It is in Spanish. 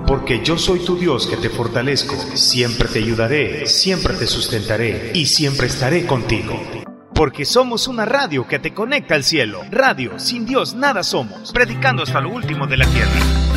porque yo soy tu Dios que te fortalezco, siempre te ayudaré, siempre te sustentaré y siempre estaré contigo. Porque somos una radio que te conecta al cielo. Radio, sin Dios nada somos, predicando hasta lo último de la tierra.